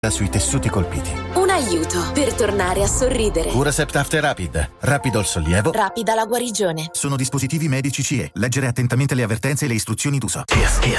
sui tessuti colpiti. Un aiuto per tornare a sorridere. Curacept After Rapid. Rapido il sollievo. Rapida la guarigione. Sono dispositivi medici CE. Leggere attentamente le avvertenze e le istruzioni d'uso. Kiss